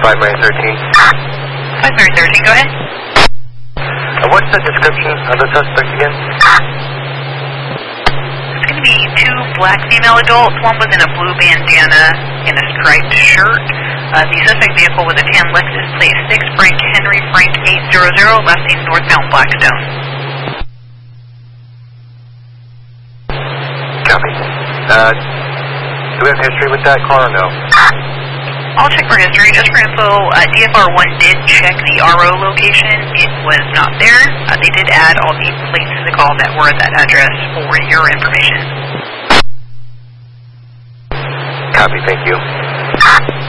5 Mary 13. 5 Mary 13, go ahead. What's the description of the suspect again? It's going to be two black female adults. One was in a blue bandana and a striped shirt. The suspect vehicle was a tan Lexus plate 6 Frank Henry Frank 800, last name northbound Blackstone. Copy. Do we have history with that car or no? I'll check for history. Just for info, DFR1 did check the RO location. It was not there. They did add all the plates to the call that were at that address for your information. Copy, thank you.